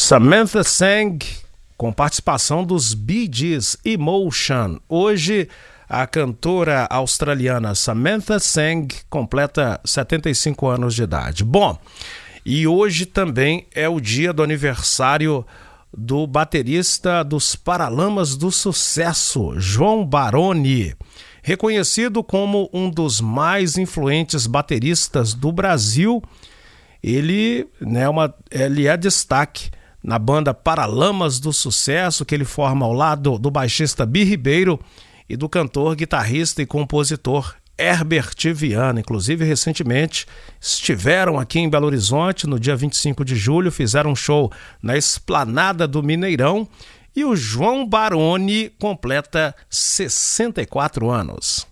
Samantha Sang, com participação dos Bee Gees, Emotion. Hoje, a cantora australiana Samantha Sang completa 75 anos de idade. Bom, e hoje também é o dia do aniversário do baterista dos Paralamas do Sucesso, João Baroni. Reconhecido como um dos mais influentes bateristas do Brasil, ele é destaque na banda Paralamas do Sucesso, que ele forma ao lado do baixista Bi Ribeiro e do cantor, guitarrista e compositor Herbert Viana. Inclusive, recentemente estiveram aqui em Belo Horizonte no dia 25 de julho, fizeram um show na Esplanada do Mineirão e o João Baroni completa 64 anos.